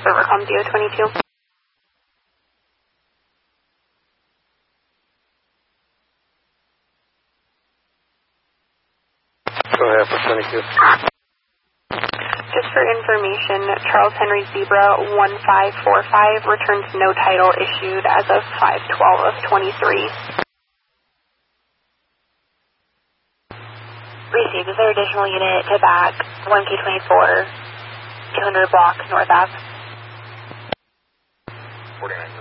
Overcom DO22. Go ahead for 22. Just for information, Charles Henry Zebra 1545 returns no title issued as of 5/12 of 23. Received. Is there additional unit to back 1K24, 200 block North Ave? 49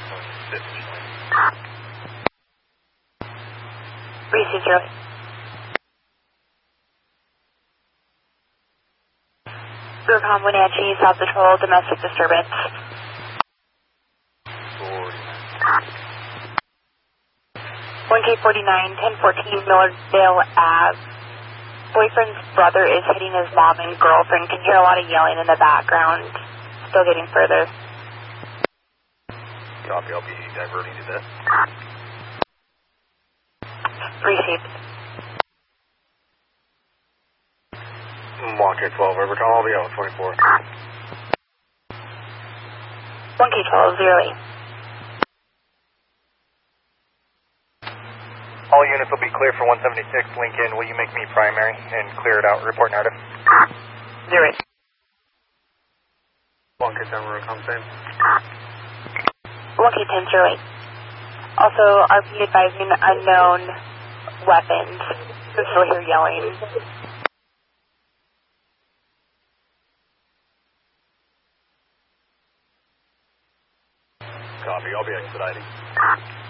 Received, Charlie. Overcom Wenatchee, South Patrol, domestic disturbance. 1K49, 1014 Millardale Ave. Boyfriend's brother is hitting his mom and girlfriend. Can hear a lot of yelling in the background. Still getting further. Copy, I'll be diverting to this. Received. 1K12 Overcom, I'll be out 24. 1K12, 08. All units will be clear for 176 Lincoln. Will you make me primary and clear it out? Report narrative. 08. 1K10 Overcom, same. 1K10, 08. Also, RP advising unknown weapons. We still hear yelling. Copy, I'll be expediting.